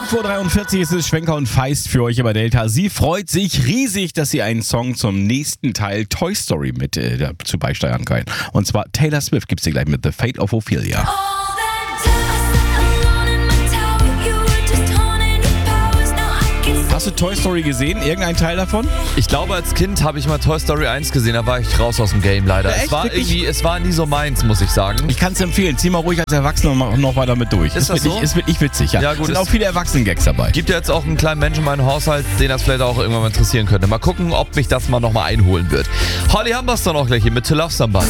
5:43 Uhr ist es, Schwenker und Feist für euch über Delta. Sie freut sich riesig, dass sie einen Song zum nächsten Teil Toy Story mit dazu beisteuern kann. Und zwar Taylor Swift gibt sie gleich mit The Fate of Ophelia. Hast du Toy Story gesehen? Irgendein Teil davon? Ich glaube, als Kind habe ich mal Toy Story 1 gesehen, da war ich raus aus dem Game leider. Ja, Es war nie so meins, muss ich sagen. Ich kann es empfehlen. Zieh mal ruhig als Erwachsener noch weiter mit durch. Ist das so? Ist wirklich witzig, ja. Ja, gut, es sind auch viele Erwachsenen-Gags dabei. Gibt ja jetzt auch einen kleinen Menschen in meinem Haushalt, den das vielleicht auch irgendwann mal interessieren könnte. Mal gucken, ob mich das mal nochmal einholen wird. Holly haben wir es dann auch gleich hier mit To Love Somebody.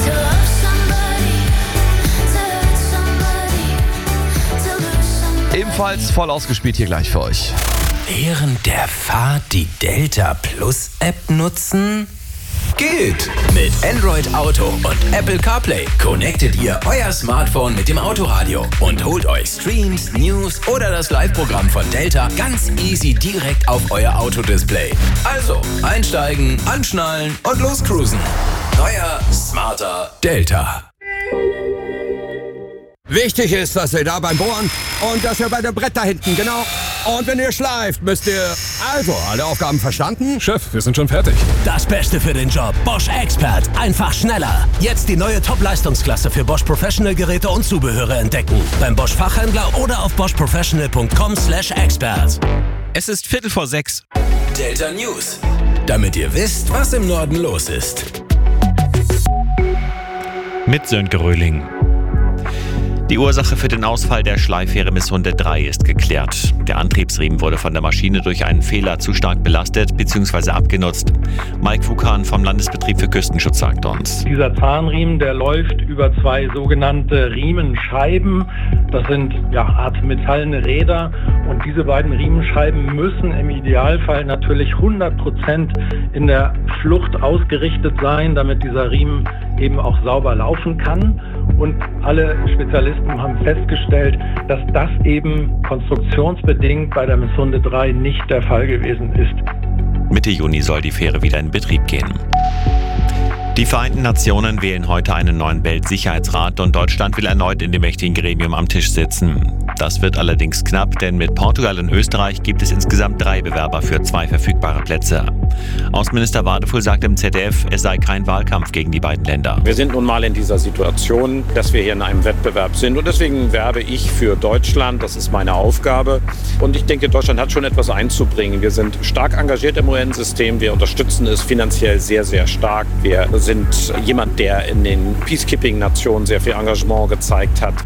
Ebenfalls voll ausgespielt hier gleich für euch. Während der Fahrt die Delta Plus App nutzen? Geht! Mit Android Auto und Apple CarPlay connectet ihr euer Smartphone mit dem Autoradio und holt euch Streams, News oder das Live-Programm von Delta ganz easy direkt auf euer Autodisplay. Also, einsteigen, anschnallen und loscruisen. Neuer, smarter Delta. Wichtig ist, dass ihr da beim Bohren und dass ihr bei dem Brett da hinten, genau. Und wenn ihr schleift, müsst ihr... Also, alle Aufgaben verstanden? Chef, wir sind schon fertig. Das Beste für den Job. Bosch Expert. Einfach schneller. Jetzt die neue Top-Leistungsklasse für Bosch Professional Geräte und Zubehöre entdecken. Beim Bosch Fachhändler oder auf boschprofessional.com/expert. Es ist 5:45. Delta News. Damit ihr wisst, was im Norden los ist. Mit Sönke Röhling. Die Ursache für den Ausfall der Schleifähre Missunde 3 ist geklärt. Der Antriebsriemen wurde von der Maschine durch einen Fehler zu stark belastet bzw. abgenutzt. Mike Wukan vom Landesbetrieb für Küstenschutz sagt uns. Dieser Zahnriemen, der läuft über zwei sogenannte Riemenscheiben. Das sind Art metallene Räder. Und diese beiden Riemenscheiben müssen im Idealfall natürlich 100% in der Flucht ausgerichtet sein, damit dieser Riemen eben auch sauber laufen kann. Und alle Spezialisten haben festgestellt, dass das eben konstruktionsbedingt bei der Missunde 3 nicht der Fall gewesen ist. Mitte Juni soll die Fähre wieder in Betrieb gehen. Die Vereinten Nationen wählen heute einen neuen Weltsicherheitsrat und Deutschland will erneut in dem mächtigen Gremium am Tisch sitzen. Das wird allerdings knapp, denn mit Portugal und Österreich gibt es insgesamt 3 Bewerber für 2 verfügbare Plätze. Außenminister Wadefuhl sagt im ZDF, es sei kein Wahlkampf gegen die beiden Länder. Wir sind nun mal in dieser Situation, dass wir hier in einem Wettbewerb sind und deswegen werbe ich für Deutschland, das ist meine Aufgabe und ich denke, Deutschland hat schon etwas einzubringen. Wir sind stark engagiert im UN-System, wir unterstützen es finanziell sehr, sehr stark. Wir sind jemand, der in den Peacekeeping-Nationen sehr viel Engagement gezeigt hat.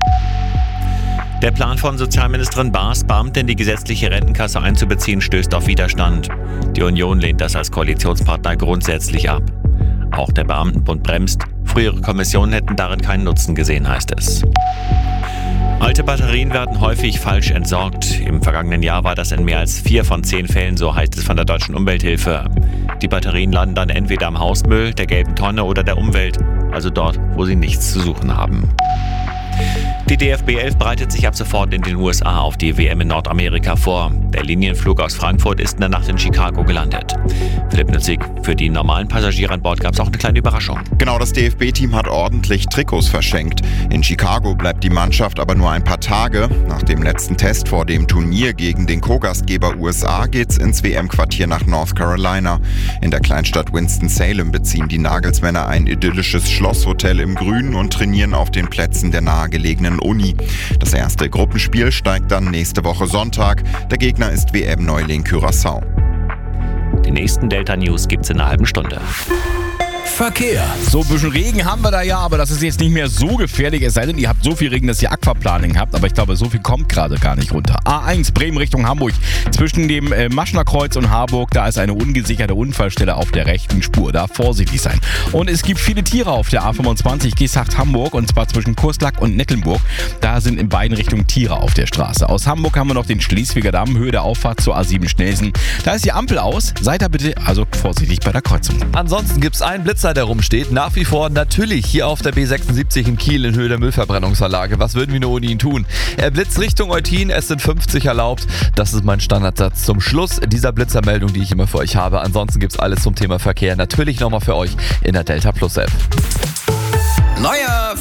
Der Plan von Sozialministerin Baas, Beamte in die gesetzliche Rentenkasse einzubeziehen, stößt auf Widerstand. Die Union lehnt das als Koalitionspartner grundsätzlich ab. Auch der Beamtenbund bremst. Frühere Kommissionen hätten darin keinen Nutzen gesehen, heißt es. Alte Batterien werden häufig falsch entsorgt. Im vergangenen Jahr war das in mehr als 4 von 10 Fällen, so heißt es von der Deutschen Umwelthilfe. Die Batterien landen dann entweder am Hausmüll, der gelben Tonne oder der Umwelt, also dort, wo sie nichts zu suchen haben. Die DFB 11 bereitet sich ab sofort in den USA auf die WM in Nordamerika vor. Der Linienflug aus Frankfurt ist in der Nacht in Chicago gelandet. Philipp Nützig, für die normalen Passagiere an Bord gab es auch eine kleine Überraschung. Genau, das DFB-Team hat ordentlich Trikots verschenkt. In Chicago bleibt die Mannschaft aber nur ein paar Tage. Nach dem letzten Test vor dem Turnier gegen den Co-Gastgeber USA geht's ins WM-Quartier nach North Carolina. In der Kleinstadt Winston-Salem beziehen die Nagelsmänner ein idyllisches Schlosshotel im Grünen und trainieren auf den Plätzen der nahegelegenen Uni. Das erste Gruppenspiel steigt dann nächste Woche Sonntag. Der Gegner ist WM-Neuling Curaçao. Die nächsten Delta News gibt's in einer halben Stunde. Verkehr. So, ein bisschen Regen haben wir da ja, aber das ist jetzt nicht mehr so gefährlich, es sei denn, ihr habt so viel Regen, dass ihr Aquaplaning habt, aber ich glaube, so viel kommt gerade gar nicht runter. A1 Bremen Richtung Hamburg, zwischen dem Maschnerkreuz und Harburg, da ist eine ungesicherte Unfallstelle auf der rechten Spur, da vorsichtig sein. Und es gibt viele Tiere auf der A25 Geesthacht Hamburg, und zwar zwischen Kurslack und Nettelnburg, da sind in beiden Richtungen Tiere auf der Straße. Aus Hamburg haben wir noch den Schleswiger Damm, Höhe der Auffahrt zur A7 Schnellsen, da ist die Ampel aus, seid da bitte also vorsichtig bei der Kreuzung. Ansonsten gibt es einen Blitzer, der rumsteht. Nach wie vor natürlich hier auf der B76 in Kiel in Höhe der Müllverbrennungsanlage. Was würden wir nur ohne ihn tun? Er blitzt Richtung Eutin, es sind 50 erlaubt. Das ist mein Standardsatz zum Schluss dieser Blitzermeldung, die ich immer für euch habe. Ansonsten gibt es alles zum Thema Verkehr natürlich nochmal für euch in der Delta Plus App. Neuer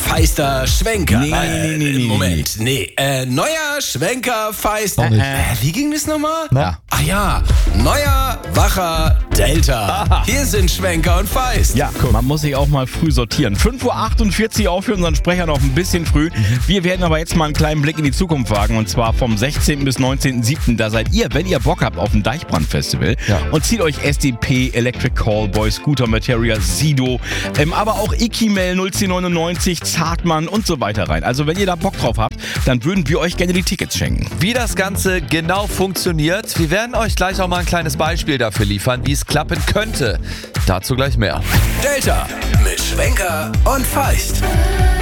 Feister Schwenker. Nee. Moment, neuer Schwenker Feist. Wie ging das nochmal? Ja. Ach ja, neuer, wacher Delta. Hier sind Schwenker und Feist. Ja, man muss sich auch mal früh sortieren. 5:48 Uhr auch für unseren Sprecher noch ein bisschen früh. Wir werden aber jetzt mal einen kleinen Blick in die Zukunft wagen. Und zwar vom 16. bis 19.07. Da seid ihr, wenn ihr Bock habt, auf dem Deichbrand-Festival. Ja. Und zieht euch SDP, Electric Callboy, Scooter Materia, Sido, aber auch Ikimel, 01099, Zartmann und so weiter rein. Also wenn ihr da Bock drauf habt, dann würden wir euch gerne die Tickets schenken. Wie das Ganze genau funktioniert, wir werden euch gleich auch mal ein kleines Beispiel dafür liefern, wie es klappen könnte. Dazu gleich mehr. Delta mit Schwenker und Feist.